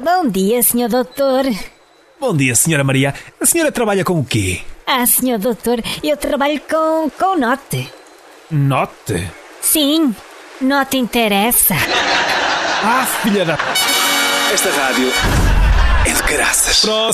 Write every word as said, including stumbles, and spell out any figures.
Bom dia, senhor doutor. Bom dia, senhora Maria. A senhora trabalha com o quê? Ah, senhor doutor, eu trabalho com, com Note. Note? Sim, Note interessa. Ah, filha da... Esta rádio é de caraças. Próximo.